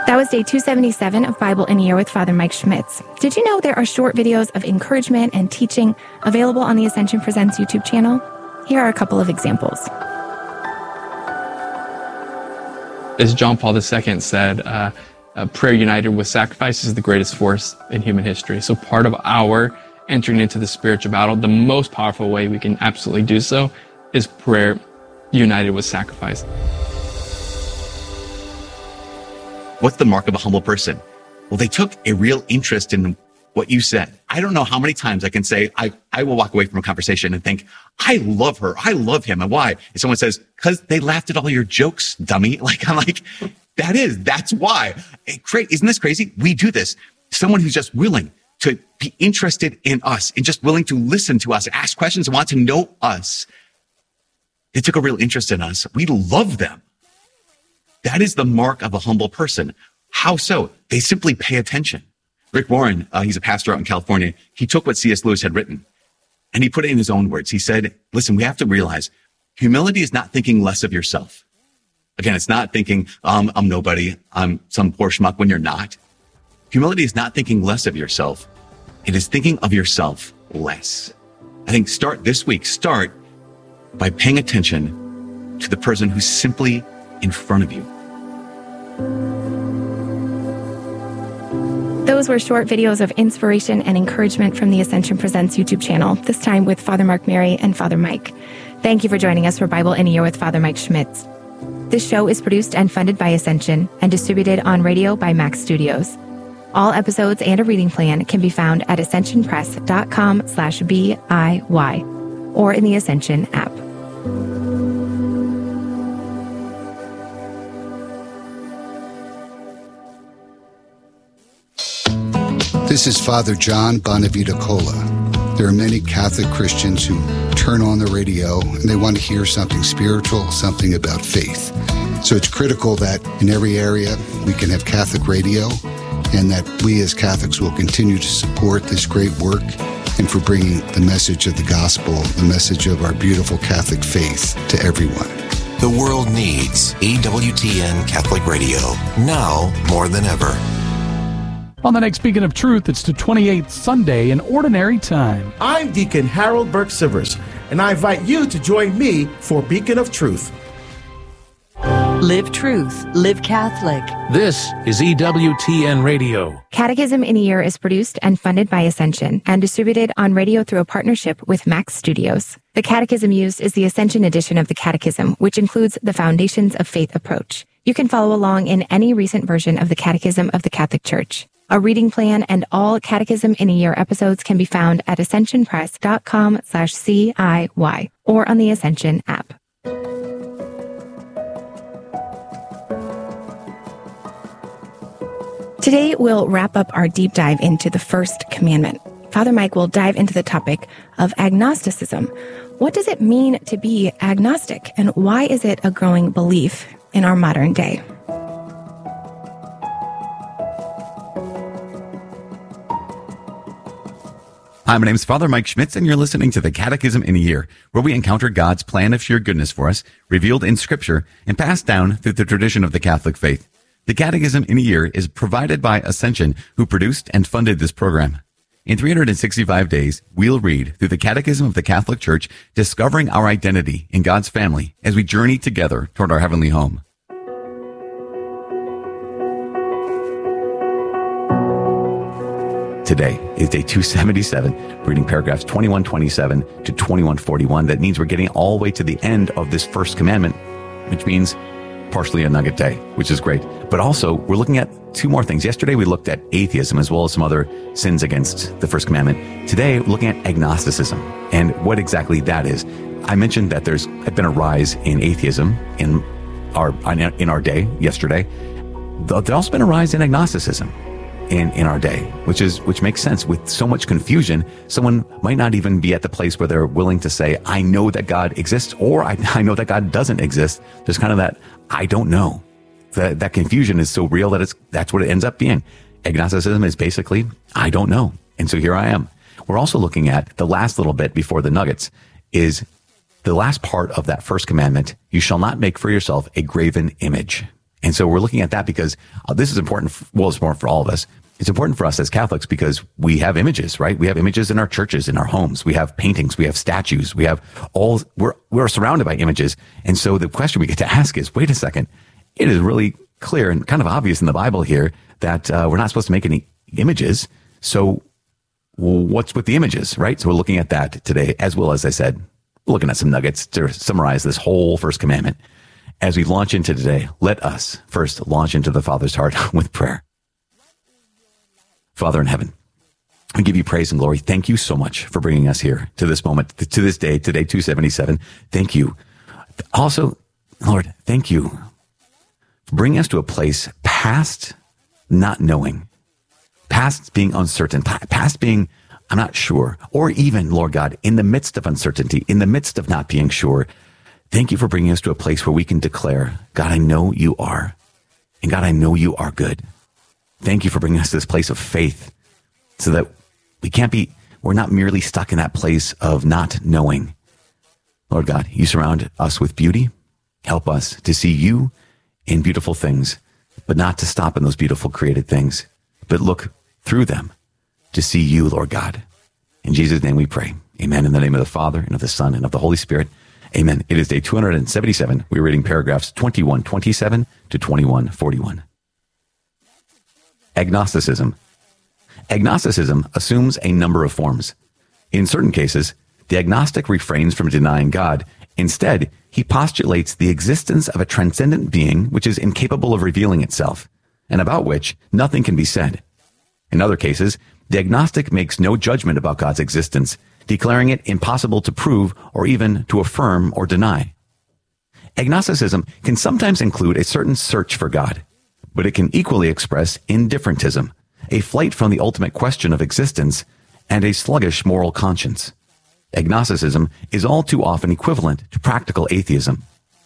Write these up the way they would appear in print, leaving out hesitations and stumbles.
That was day 277 of Bible in a Year with Father Mike Schmitz. Did you know there are short videos of encouragement and teaching available on the Ascension Presents YouTube channel? Here are a couple of examples. As John Paul II said, prayer united with sacrifice is the greatest force in human history. So part of our entering into the spiritual battle, the most powerful way we can absolutely do so is prayer united with sacrifice. What's the mark of a humble person? Well, they took a real interest in what you said. I don't know how many times I can say, I will walk away from a conversation and think, I love her. I love him. And why? And someone says, because they laughed at all your jokes, dummy. I'm like, that's why. Great. Isn't this crazy? We do this. Someone who's just willing to be interested in us and just willing to listen to us, ask questions, and want to know us. They took a real interest in us. We love them. That is the mark of a humble person. How so? They simply pay attention. Rick Warren, he's a pastor out in California. He took what C.S. Lewis had written and he put it in his own words. He said, listen, we have to realize humility is not thinking less of yourself. Again, it's not thinking, I'm nobody, I'm some poor schmuck when you're not. Humility is not thinking less of yourself. It is thinking of yourself less. I think start by paying attention to the person who's simply in front of you. Those were short videos of inspiration and encouragement from the Ascension Presents YouTube channel, this time with Father Mark Mary and Father Mike. Thank you for joining us for Bible in a Year with Father Mike Schmitz. This show is produced and funded by Ascension and distributed on radio by Max Studios. All episodes and a reading plan can be found at ascensionpress.com/BIY or in the Ascension app. This is Father John Bonavita Cola. There are many Catholic Christians who turn on the radio and they want to hear something spiritual, something about faith. So it's critical that in every area we can have Catholic radio and that we as Catholics will continue to support this great work and for bringing the message of the gospel, the message of our beautiful Catholic faith to everyone. The world needs EWTN Catholic Radio now more than ever. On the next Beacon of Truth, it's the 28th Sunday in Ordinary Time. I'm Deacon Harold Burke-Sivers, and I invite you to join me for Beacon of Truth. Live truth, live Catholic. This is EWTN Radio. Catechism in a Year is produced and funded by Ascension and distributed on radio through a partnership with Max Studios. The catechism used is the Ascension edition of the Catechism, which includes the Foundations of Faith approach. You can follow along in any recent version of the Catechism of the Catholic Church. A reading plan and all Catechism in a Year episodes can be found at ascensionpress.com/CIY or on the Ascension app. Today, we'll wrap up our deep dive into the first commandment. Father Mike will dive into the topic of agnosticism. What does it mean to be agnostic, and why is it a growing belief in our modern day? Hi, my name is Father Mike Schmitz, and you're listening to the Catechism in a Year, where we encounter God's plan of sheer goodness for us, revealed in Scripture, and passed down through the tradition of the Catholic faith. The Catechism in a Year is provided by Ascension, who produced and funded this program. In 365 days, we'll read through the Catechism of the Catholic Church, discovering our identity in God's family as we journey together toward our heavenly home. Today is day 277, reading paragraphs 2127 to 2141. That means we're getting all the way to the end of this first commandment, which means partially a nugget day, which is great. But also, we're looking at two more things. Yesterday, we looked at atheism as well as some other sins against the first commandment. Today, we're looking at agnosticism and what exactly that is. I mentioned that there's been a rise in atheism in our day yesterday. There's also been a rise in agnosticism in our day, which makes sense. With so much confusion, someone might not even be at the place where they're willing to say, I know that God exists, or I know that God doesn't exist. There's kind of that, I don't know. That confusion is so real that that's what it ends up being. Agnosticism is basically, I don't know. And so here I am. We're also looking at the last little bit before the nuggets is the last part of that first commandment. You shall not make for yourself a graven image. And so we're looking at that because this is important. It's important for all of us. It's important for us as Catholics because we have images, right? We have images in our churches, in our homes. We have paintings. We have statues. We have we're surrounded by images. And so the question we get to ask is, wait a second. It is really clear and kind of obvious in the Bible here that we're not supposed to make any images. So what's with the images, right? So we're looking at that today, as well as I said, we're looking at some nuggets to summarize this whole first commandment. As we launch into today, let us first launch into the Father's heart with prayer. Father in heaven, we give you praise and glory. Thank you so much for bringing us here to this moment, to this day, today 277. Thank you. Also, Lord, thank you for bringing us to a place past not knowing, past being uncertain, past being, I'm not sure, or even, Lord God, in the midst of uncertainty, in the midst of not being sure. Thank you for bringing us to a place where we can declare, God, I know you are, and God, I know you are good. Thank you for bringing us to this place of faith so that we're not merely stuck in that place of not knowing. Lord God, you surround us with beauty. Help us to see you in beautiful things, but not to stop in those beautiful created things, but look through them to see you, Lord God. In Jesus' name we pray. Amen. In the name of the Father, and of the Son, and of the Holy Spirit. Amen. It is day 277. We're reading paragraphs 2127 to 2141. Agnosticism. Agnosticism assumes a number of forms. In certain cases, the agnostic refrains from denying God. Instead, he postulates the existence of a transcendent being which is incapable of revealing itself, and about which nothing can be said. In other cases, the agnostic makes no judgment about God's existence, declaring it impossible to prove or even to affirm or deny. Agnosticism can sometimes include a certain search for God, but it can equally express indifferentism, a flight from the ultimate question of existence, and a sluggish moral conscience. Agnosticism is all too often equivalent to practical atheism.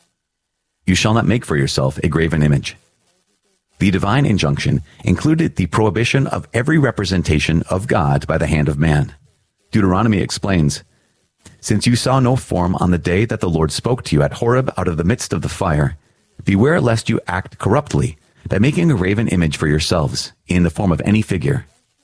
You shall not make for yourself a graven image. The divine injunction included the prohibition of every representation of God by the hand of man. Deuteronomy explains, since you saw no form on the day that the Lord spoke to you at Horeb out of the midst of the fire, beware lest you act corruptly by making a graven image for yourselves in the form of any figure.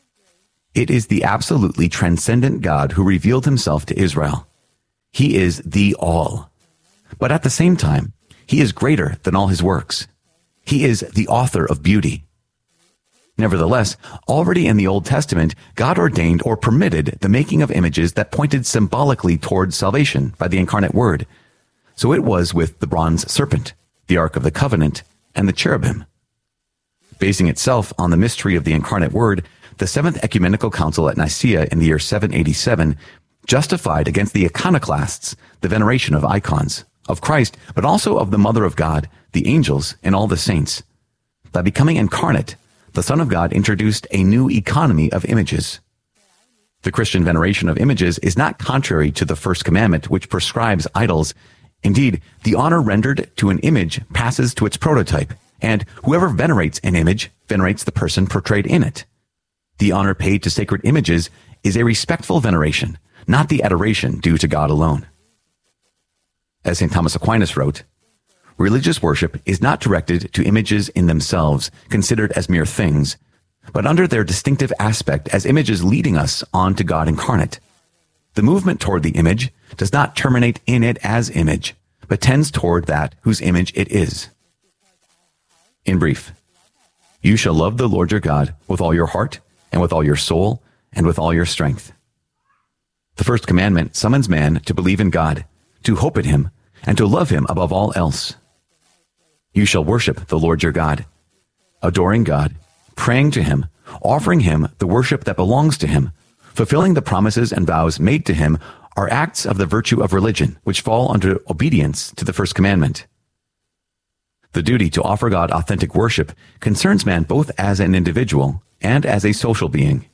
It is the absolutely transcendent God who revealed himself to Israel. He is the all. But at the same time, he is greater than all his works. He is the author of beauty. Nevertheless, already in the Old Testament, God ordained or permitted the making of images that pointed symbolically towards salvation by the incarnate Word. So it was with the bronze serpent, the Ark of the Covenant, and the cherubim. Basing itself on the mystery of the incarnate Word, the Seventh Ecumenical Council at Nicaea in the year 787 justified against the iconoclasts the veneration of icons, of Christ, but also of the Mother of God, the angels, and all the saints. By becoming incarnate, the Son of God introduced a new economy of images. The Christian veneration of images is not contrary to the first commandment, which prescribes idols. Indeed, the honor rendered to an image passes to its prototype, and whoever venerates an image venerates the person portrayed in it. The honor paid to sacred images is a respectful veneration, not the adoration due to God alone. As St. Thomas Aquinas wrote, religious worship is not directed to images in themselves, considered as mere things, but under their distinctive aspect as images leading us on to God incarnate. The movement toward the image does not terminate in it as image, but tends toward that whose image it is. In brief, you shall love the Lord your God with all your heart, and with all your soul, and with all your strength. The first commandment summons man to believe in God, to hope in him, and to love him above all else. You shall worship the Lord your God, adoring God, praying to him, offering him the worship that belongs to him, fulfilling the promises and vows made to him are acts of the virtue of religion, which fall under obedience to the first commandment. The duty to offer God authentic worship concerns man both as an individual and as a social being.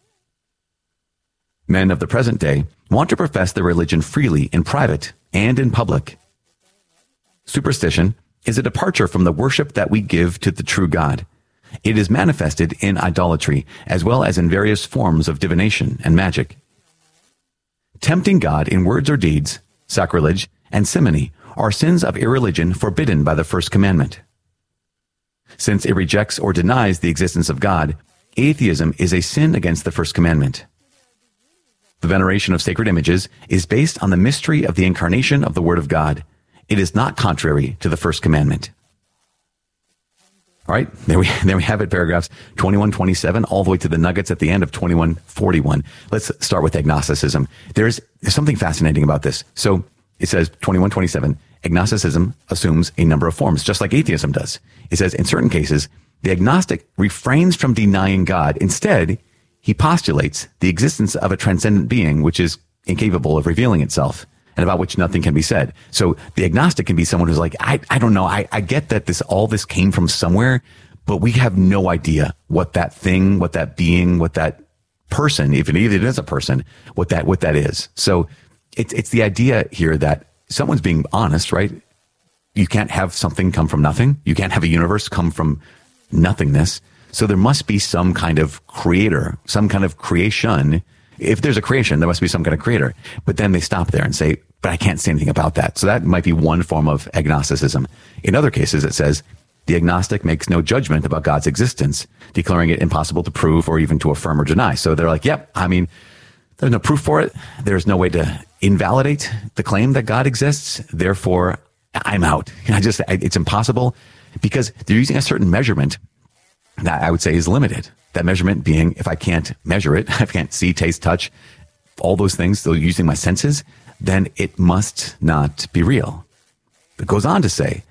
Men of the present day want to profess their religion freely in private and in public. Superstition is a departure from the worship that we give to the true God. It is manifested in idolatry as well as in various forms of divination and magic. Tempting God in words or deeds, sacrilege, and simony are sins of irreligion forbidden by the first commandment. Since it rejects or denies the existence of God, atheism is a sin against the first commandment. The veneration of sacred images is based on the mystery of the incarnation of the Word of God. It is not contrary to the first commandment. All right, there we have it, paragraphs 21-27, all the way to the nuggets at the end of 21-41. Let's start with agnosticism. There's something fascinating about this. So it says 21-27, agnosticism assumes a number of forms, just like atheism does. It says in certain cases, the agnostic refrains from denying God. Instead, he postulates the existence of a transcendent being which is incapable of revealing itself and about which nothing can be said. So the agnostic can be someone who's like, I don't know. I get that all this came from somewhere, but we have no idea what that thing, what that being, what that person, if it is a person, what that is. So it's the idea here that someone's being honest, right? You can't have something come from nothing. You can't have a universe come from nothingness. So there must be some kind of creator, some kind of creation. If there's a creation, there must be some kind of creator. But then they stop there and say, but I can't say anything about that. So that might be one form of agnosticism. In other cases, it says, the agnostic makes no judgment about God's existence, declaring it impossible to prove or even to affirm or deny. So they're like, yep, I mean, there's no proof for it. There's no way to invalidate the claim that God exists. Therefore, I'm out. It's impossible because they're using a certain measurement that I would say is limited. That measurement being, if I can't measure it, if I can't see, taste, touch, all those things, still using my senses, then it must not be real. It goes on to say,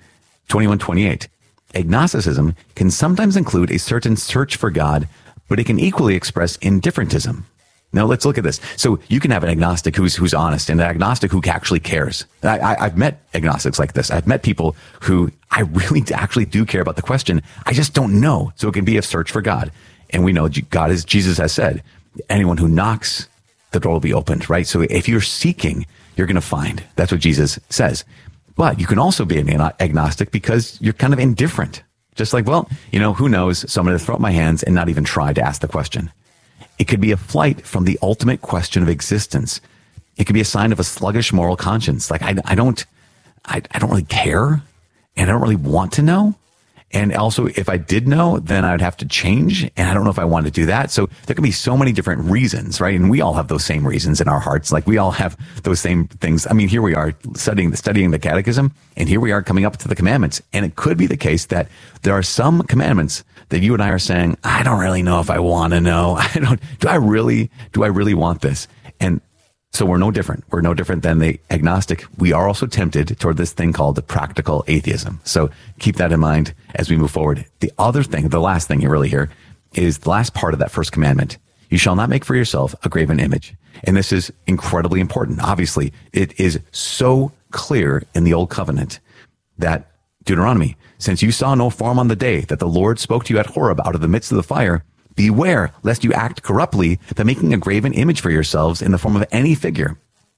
21-28, agnosticism can sometimes include a certain search for God, but it can equally express indifferentism. Now let's look at this. So you can have an agnostic who's honest and an agnostic who actually cares. I've met agnostics like this. I've met people who I really actually do care about the question. I just don't know. So it can be a search for God. And we know Jesus has said, anyone who knocks, the door will be opened, right? So if you're seeking, you're going to find. That's what Jesus says. But you can also be an agnostic because you're kind of indifferent. Just like, well, who knows? So I'm going to throw up my hands and not even try to ask the question. It could be a flight from the ultimate question of existence. It could be a sign of a sluggish moral conscience. Like I don't really care, and I don't really want to know. And also, if I did know, then I'd have to change, and I don't know if I want to do that. So there can be so many different reasons, right? And we all have those same reasons in our hearts. Like we all have those same things. I mean, here we are studying the catechism, and here we are coming up to the commandments. And it could be the case that there are some commandments that you and I are saying, I don't really know if I want to know. Do I really want this? And so we're no different. We're no different than the agnostic. We are also tempted toward this thing called the practical atheism. So keep that in mind as we move forward. The last thing you really hear is the last part of that first commandment. You shall not make for yourself a graven image. And this is incredibly important. Obviously, it is so clear in the Old Covenant that Deuteronomy, since you saw no form on the day that the Lord spoke to you at Horeb out of the midst of the fire, beware lest you act corruptly by making a graven image for yourselves in the form of any figure.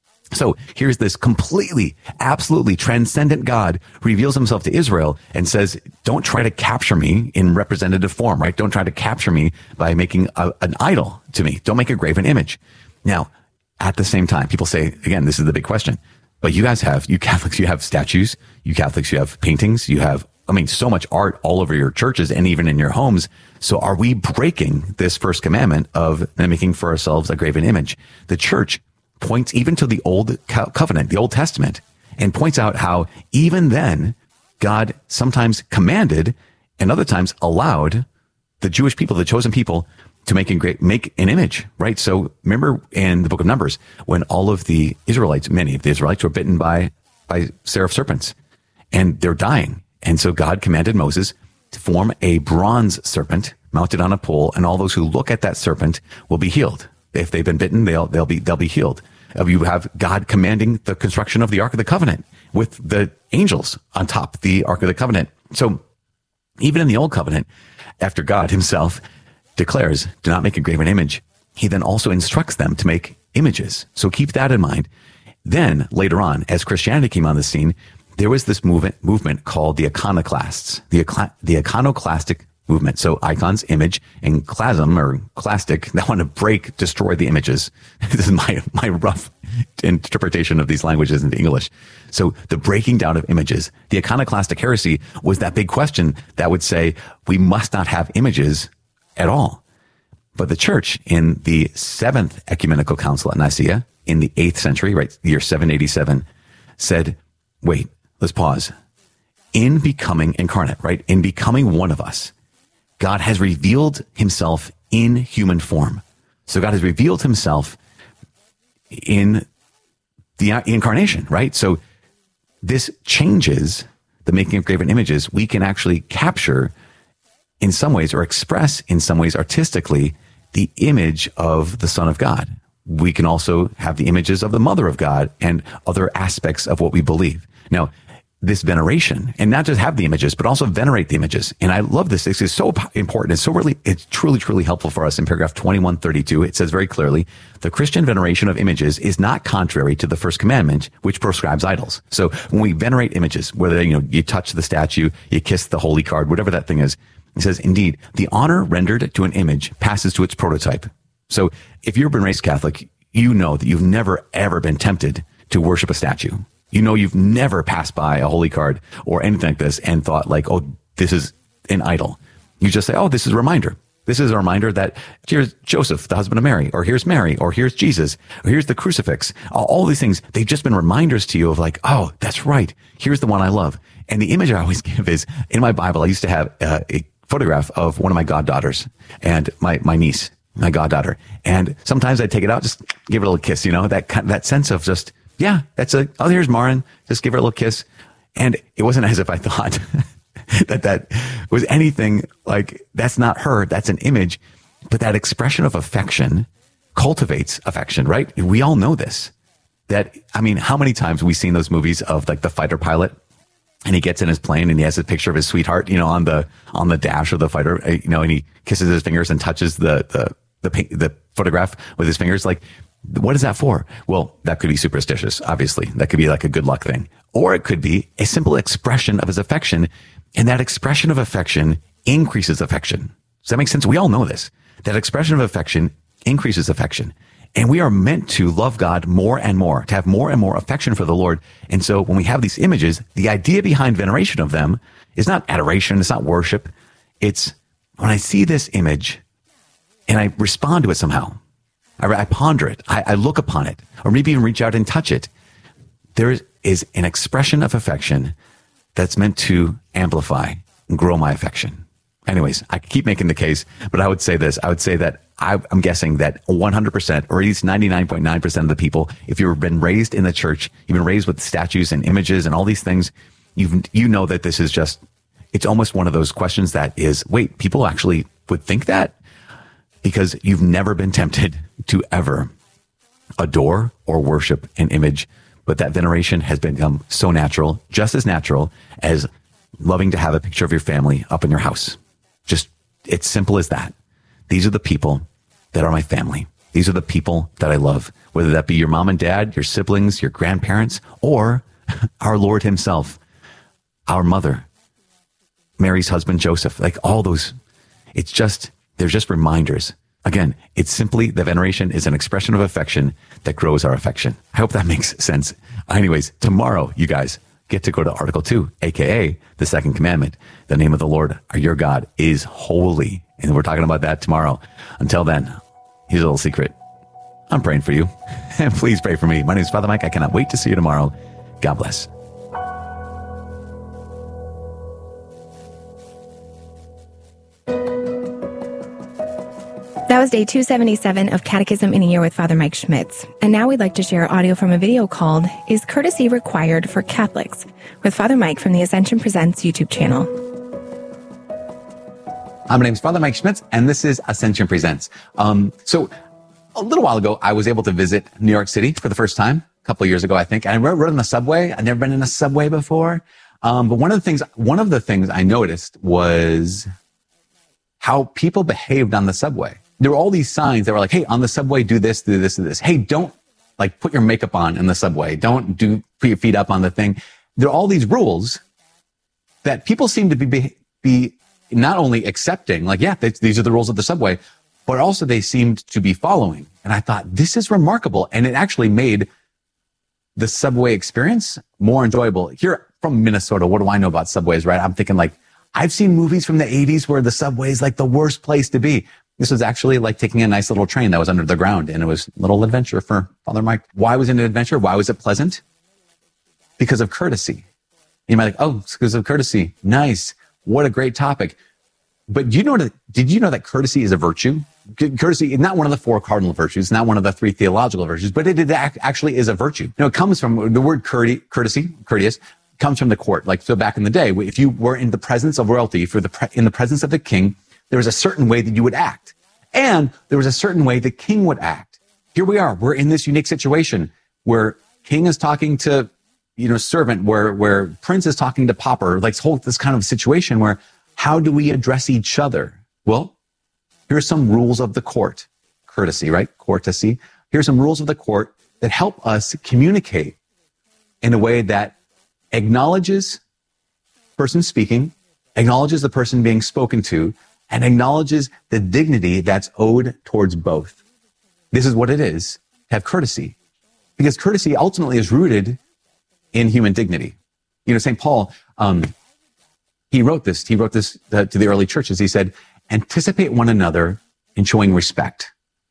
So here's this completely, absolutely transcendent God who reveals himself to Israel and says, don't try to capture me in representative form, right? Don't try to capture me by making an idol to me. Don't make a graven image. Now, at the same time, people say, again, this is the big question, but you Catholics, you have statues, you Catholics, you have paintings, you have, so much art all over your churches and even in your homes. So are we breaking this first commandment of making for ourselves a graven image? The church points even to the Old Covenant, the Old Testament, and points out how even then God sometimes commanded and other times allowed the Jewish people, the chosen people, to make an image, right? So remember in the book of Numbers, when all of the Israelites, many of the Israelites were bitten by seraph serpents and they're dying. And so God commanded Moses to form a bronze serpent mounted on a pole, and all those who look at that serpent will be healed. If they've been bitten, they'll be healed. You have God commanding the construction of the Ark of the Covenant with the angels on top, the Ark of the Covenant. So even in the Old Covenant, after God himself declares, do not make a graven image, he then also instructs them to make images. So keep that in mind. Then later on, as Christianity came on the scene, there was this movement called the iconoclasts. The iconoclastic movement. So icons, image, and klasm or clastic, that want to destroy the images. This is my rough interpretation of these languages into English. So the breaking down of images, the iconoclastic heresy was that big question that would say we must not have images at all. But the church in the 7th Ecumenical Council at Nicaea in the 8th century, right, year 787, said, wait, let's pause. In becoming incarnate, right, in becoming one of us, God has revealed himself in human form. So God has revealed himself in the incarnation, right? So this changes the making of graven images. We can actually capture in some ways or express in some ways artistically the image of the Son of God. We can also have the images of the Mother of God and other aspects of what we believe. Now, this veneration, and not just have the images, but also venerate the images. And I love this. This is so important. It's truly, truly helpful for us. In paragraph 2132, it says very clearly, the Christian veneration of images is not contrary to the first commandment, which prescribes idols. So when we venerate images, whether, you touch the statue, you kiss the holy card, whatever that thing is, it says, indeed, the honor rendered to an image passes to its prototype. So if you've been raised Catholic, you know that you've never, ever been tempted to worship a statue. You know, you've never passed by a holy card or anything like this and thought like, oh, this is an idol. You just say, oh, this is a reminder. This is a reminder that here's Joseph, the husband of Mary, or here's Mary, or here's Jesus, or here's the crucifix. All these things, they've just been reminders to you of like, oh, that's right. Here's the one I love. And the image I always give is, in my Bible, I used to have a photograph of one of my goddaughters and my niece, my goddaughter. And sometimes I'd take it out, just give it a little kiss, that sense of just, yeah, here's Marin. Just give her a little kiss. And it wasn't as if I thought that was anything like, that's not her. That's an image. But that expression of affection cultivates affection, right? We all know this. How many times have we seen those movies of like the fighter pilot and he gets in his plane and he has a picture of his sweetheart, on the dash of the fighter, and he kisses his fingers and touches the photograph with his fingers. Like, what is that for? Well, that could be superstitious, obviously. That could be like a good luck thing. Or it could be a simple expression of his affection. And that expression of affection increases affection. Does that make sense? We all know this. That expression of affection increases affection. And we are meant to love God more and more, to have more and more affection for the Lord. And so when we have these images, the idea behind veneration of them is not adoration. It's not worship. It's when I see this image and I respond to it somehow. I ponder it. I look upon it, or maybe even reach out and touch it. There is an expression of affection that's meant to amplify and grow my affection. Anyways, I keep making the case, but I would say this. I would say that I'm guessing that 100%, or at least 99.9% of the people, if you've been raised in the church, you've been raised with statues and images and all these things, you know that this is just, it's almost one of those questions that is, wait, people actually would think that? Because you've never been tempted to ever adore or worship an image, but that veneration has become so natural, just as natural as loving to have a picture of your family up in your house. Just, it's simple as that. These are the people that are my family. These are the people that I love, whether that be your mom and dad, your siblings, your grandparents, or our Lord himself, our mother, Mary's husband, Joseph, like all those. They're just reminders. Again, it's simply the veneration is an expression of affection that grows our affection. I hope that makes sense. Anyways, tomorrow, you guys get to go to Article 2, aka the second commandment. The name of the Lord, your God, is holy. And we're talking about that tomorrow. Until then, here's a little secret. I'm praying for you. And please pray for me. My name is Father Mike. I cannot wait to see you tomorrow. God bless. That was day 277 of Catechism in a Year with Father Mike Schmitz. And now we'd like to share audio from a video called Is Courtesy Required for Catholics? With Father Mike from the Ascension Presents YouTube channel. My name is Father Mike Schmitz, and this is Ascension Presents. So a little while ago, I was able to visit New York City for the first time, a couple of years ago, I think. And I rode in the subway. I'd never been in a subway before. But one of the things I noticed was how people behaved on the subway. There were all these signs that were like, hey, on the subway, do this, do this, do this. Hey, don't like put your makeup on in the subway. Don't put your feet up on the thing. There are all these rules that people seem to be not only accepting, like, yeah, these are the rules of the subway, but also they seemed to be following. And I thought, this is remarkable. And it actually made the subway experience more enjoyable. Here from Minnesota, what do I know about subways, right? I'm thinking, like, I've seen movies from the 80s where the subway is like the worst place to be. This was actually like taking a nice little train that was under the ground, and it was a little adventure for Father Mike. Why was it an adventure? Why was it pleasant? Because of courtesy. You might be like, oh, it's because of courtesy. Nice. What a great topic. But did you know that courtesy is a virtue? Courtesy is not one of the 4 cardinal virtues, not one of the 3 theological virtues, but it actually is a virtue. It comes from the word courteous, comes from the court. Like, so back in the day, if you were in the presence of royalty, in the presence of the king, there was a certain way that you would act. And there was a certain way the king would act. Here we are. We're in this unique situation where king is talking to, servant, where prince is talking to pauper, like this kind of situation where how do we address each other? Well, here are some rules of the court. Courtesy, right? Courtesy. Here's some rules of the court that help us communicate in a way that acknowledges the person speaking, acknowledges the person being spoken to, and acknowledges the dignity that's owed towards both. This is what it is to have courtesy. Because courtesy ultimately is rooted in human dignity. St. Paul, he wrote this to the early churches. He said, anticipate one another in showing respect.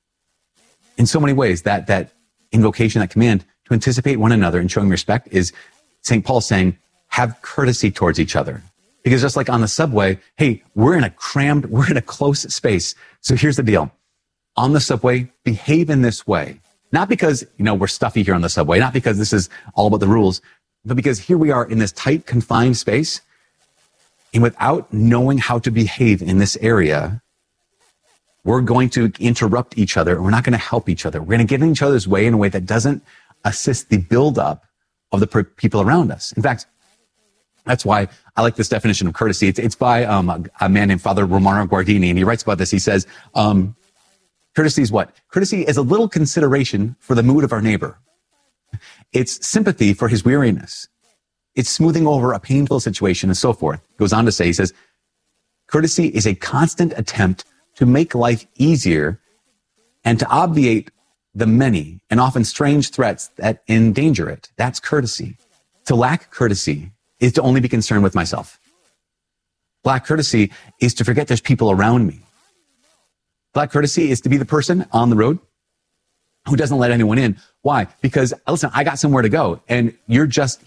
In so many ways, that invocation, that command to anticipate one another in showing respect is St. Paul saying, have courtesy towards each other. Because just like on the subway, hey, we're in a close space. So here's the deal. On the subway, behave in this way. Not because, we're stuffy here on the subway, not because this is all about the rules, but because here we are in this tight, confined space. And without knowing how to behave in this area, we're going to interrupt each other. And we're not going to help each other. We're going to get in each other's way in a way that doesn't assist the buildup of the people around us. In fact, that's why I like this definition of courtesy. It's by a man named Father Romano Guardini, and he writes about this. He says, courtesy is what? Courtesy is a little consideration for the mood of our neighbor. It's sympathy for his weariness. It's smoothing over a painful situation and so forth. He goes on to say, he says, courtesy is a constant attempt to make life easier and to obviate the many and often strange threats that endanger it. That's courtesy. To lack courtesy is to only be concerned with myself. Lack courtesy is to forget there's people around me. Lack courtesy is to be the person on the road who doesn't let anyone in. Why? Because, listen, I got somewhere to go, and you're just